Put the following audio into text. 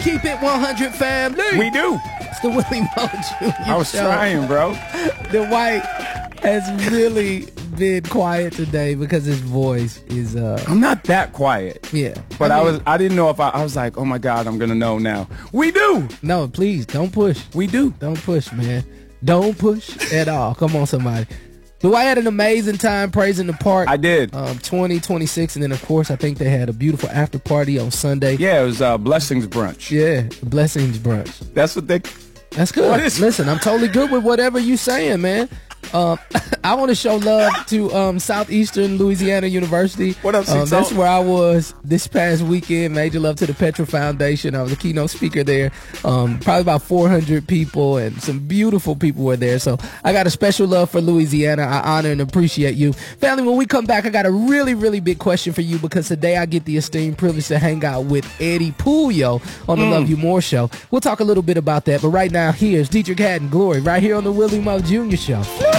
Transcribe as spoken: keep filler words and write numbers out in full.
keep it one hundred, family. We do. It's the Willie Mo Junior I was Show. trying, bro. The White has really been quiet today because his voice is uh I'm not that quiet. yeah. But I, I mean, was I didn't know if I I was like, oh my God, I'm gonna know now. We do. no, please don't push. We do. Don't push, man. Don't push at all. Come on, somebody. The White had an amazing time praising the park. I did. Um, twenty, twenty-six, and then of course I think they had a beautiful after party on Sunday. Yeah, it was uh, Blessings Brunch. Yeah, blessings brunch. That's what they. That's good. What is- Listen, I'm totally good with whatever you saying, man. Um, I want to show love to um, Southeastern Louisiana University. What up, um, C-Talk? That's where I was this past weekend. Major love to the Petra Foundation. I was a keynote speaker there. Um, probably about four hundred people, and some beautiful people were there. So I got a special love for Louisiana. I honor and appreciate you. Family, when we come back, I got a really, really big question for you, because today I get the esteemed privilege to hang out with Eddie Pulio on the Mm. Love You More show. We'll talk a little bit about that. But right now, here's Dietrich Haddon Glory right here on the Willie Mo Junior Show.